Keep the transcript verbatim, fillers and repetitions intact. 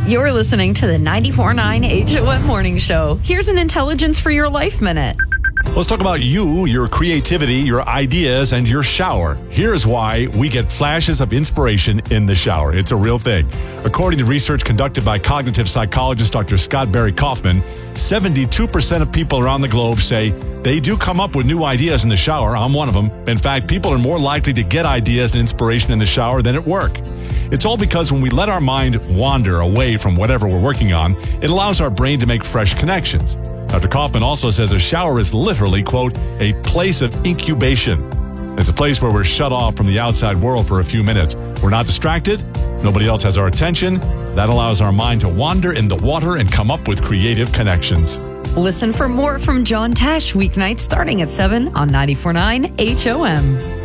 You're listening to the ninety-four point nine H O M Morning Show. Here's an Intelligence for Your Life Minute. Let's talk about you, your creativity, your ideas, and your shower. Here's why we get flashes of inspiration in the shower. It's a real thing. According to research conducted by cognitive psychologist Doctor Scott Barry Kaufman, seventy-two percent of people around the globe say they do come up with new ideas in the shower. I'm one of them. In fact, people are more likely to get ideas and inspiration in the shower than at work. It's all because when we let our mind wander away from whatever we're working on, it allows our brain to make fresh connections. Doctor Kaufman also says a shower is literally, quote, a place of incubation. It's a place where we're shut off from the outside world for a few minutes. We're not distracted. Nobody else has our attention. That allows our mind to wander in the water and come up with creative connections. Listen for more from John Tesh weeknights starting at seven on ninety-four point nine H O M.